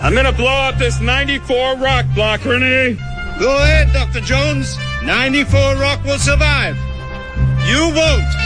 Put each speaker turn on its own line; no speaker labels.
I'm going to blow up this 94 rock block, Renee.
Go ahead, Dr. Jones. 94 rock will survive. You won't.